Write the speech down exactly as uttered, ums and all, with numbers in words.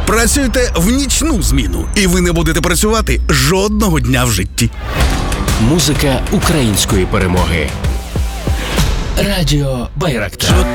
Працюйте в нічну зміну, і ви не будете працювати жодного дня в житті. Музика української перемоги. Радіо Байрактар.